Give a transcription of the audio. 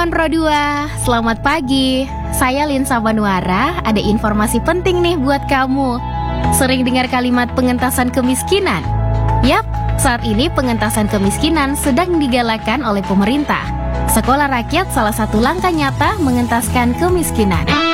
Sobat Pro 2, selamat pagi. Saya Linsa Banuara, ada informasi penting nih buat kamu. Sering dengar kalimat pengentasan kemiskinan? Yap, saat ini pengentasan kemiskinan sedang digalakan oleh pemerintah. Sekolah rakyat salah satu langkah nyata mengentaskan kemiskinan.